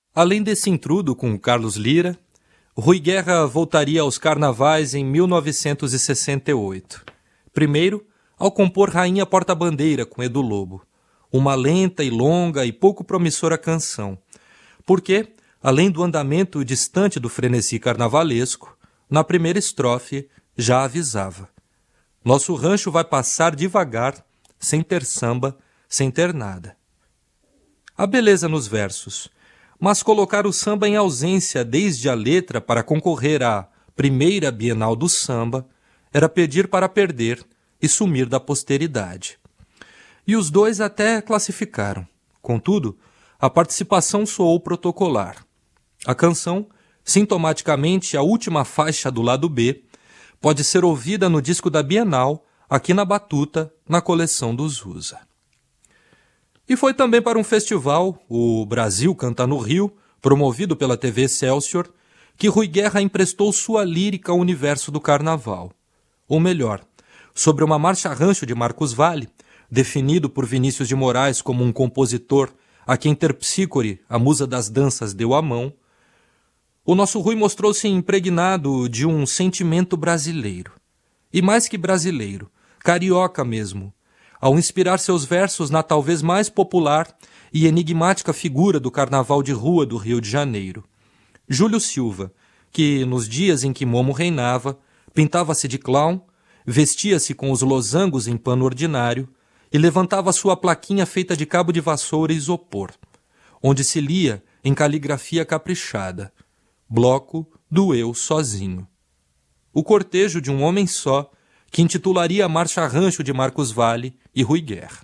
Além desse intrudo com Carlos Lyra, Rui Guerra voltaria aos carnavais em 1968. Primeiro, ao compor Rainha Porta-Bandeira com Edu Lobo, uma lenta e longa e pouco promissora canção, porque, além do andamento distante do frenesi carnavalesco, na primeira estrofe já avisava: nosso rancho vai passar devagar, sem ter samba, sem ter nada. Há beleza nos versos, mas colocar o samba em ausência desde a letra para concorrer à primeira Bienal do Samba era pedir para perder e sumir da posteridade. E os dois até classificaram. Contudo, a participação soou protocolar. A canção, sintomaticamente a última faixa do lado B, pode ser ouvida no disco da Bienal, aqui na Batuta, na coleção dos USA. E foi também para um festival, o Brasil Canta no Rio, promovido pela TV Excelsior, que Rui Guerra emprestou sua lírica ao universo do carnaval. Ou melhor, sobre uma marcha-rancho de Marcos Valle, definido por Vinícius de Moraes como um compositor a quem Terpsícore, a musa das danças, deu a mão, o nosso Rui mostrou-se impregnado de um sentimento brasileiro. E mais que brasileiro, carioca mesmo, ao inspirar seus versos na talvez mais popular e enigmática figura do carnaval de rua do Rio de Janeiro. Júlio Silva, que, nos dias em que Momo reinava, pintava-se de clown, vestia-se com os losangos em pano ordinário e levantava sua plaquinha feita de cabo de vassoura e isopor, onde se lia, em caligrafia caprichada, Bloco do Eu Sozinho. O cortejo de um homem só, que intitularia a Marcha Rancho de Marcos Valle e Rui Guerra.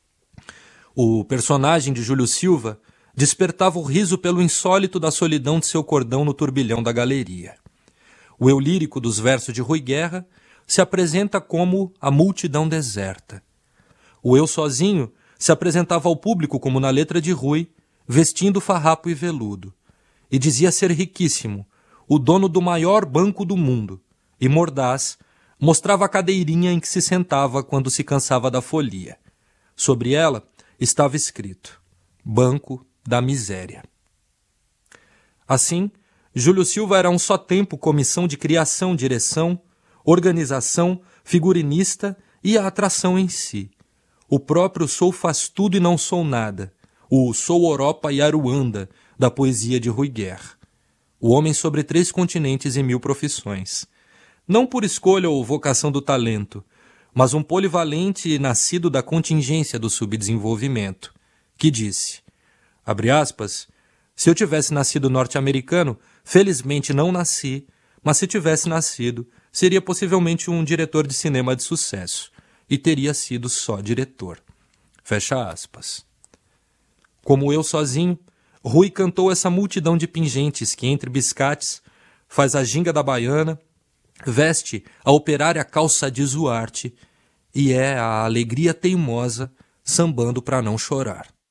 O personagem de Júlio Silva despertava o riso pelo insólito da solidão de seu cordão no turbilhão da galeria. O eu lírico dos versos de Rui Guerra se apresenta como a multidão deserta. O eu sozinho se apresentava ao público como na letra de Rui, vestindo farrapo e veludo, e dizia ser riquíssimo, o dono do maior banco do mundo, e mordaz, mostrava a cadeirinha em que se sentava quando se cansava da folia. Sobre ela estava escrito: Banco da Miséria. Assim, Júlio Silva era a um só tempo comissão de criação, direção, organização, figurinista e a atração em si. O próprio sou faz tudo e não sou nada, o sou Europa e Aruanda da poesia de Rui Guerra. O homem sobre 3 continentes e 1000 profissões. Não por escolha ou vocação do talento, mas um polivalente nascido da contingência do subdesenvolvimento, que disse, abre aspas, se eu tivesse nascido norte-americano, felizmente não nasci, mas se tivesse nascido, seria possivelmente um diretor de cinema de sucesso, e teria sido só diretor. Fecha aspas. Como eu sozinho, Rui cantou essa multidão de pingentes que, entre biscates, faz a ginga da baiana, veste a operária calça de Zuarte e é a alegria teimosa sambando para não chorar.